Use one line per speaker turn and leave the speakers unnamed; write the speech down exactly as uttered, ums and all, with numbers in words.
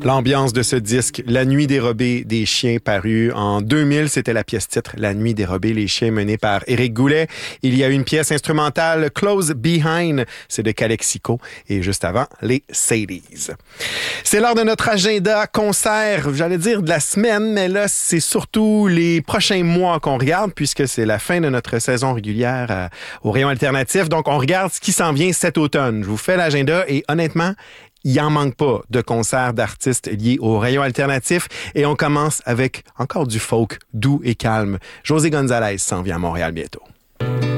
L'ambiance de ce disque, La nuit dérobée des chiens, paru en deux mille, c'était la pièce titre La nuit dérobée les chiens, menée par Éric Goulet. Il y a une pièce instrumentale, Close Behind, c'est de Calexico, et juste avant, les Sadies. C'est l'heure de notre agenda concert, j'allais dire de la semaine, mais là, c'est surtout les prochains mois qu'on regarde, puisque c'est la fin de notre saison régulière euh, au Rayon Alternatif. Donc, on regarde ce qui s'en vient cet automne. Je vous fais l'agenda et honnêtement, il en manque pas de concerts d'artistes liés au Rayon Alternatif. Et on commence avec encore du folk doux et calme. José González s'en vient à Montréal bientôt.